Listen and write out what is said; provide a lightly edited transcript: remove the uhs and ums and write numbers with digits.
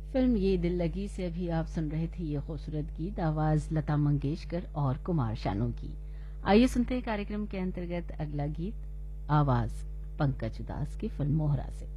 Film ये दिल लगी से अभी आप सुन रहे थे ये खूबसूरत गीत, आवाज लता मंगेशकर और कुमार शानू की। आइए सुनते हैं कार्यक्रम के अंतर्गत अगला गीत, आवाज पंकज उदास की फिल्म मोहरा से।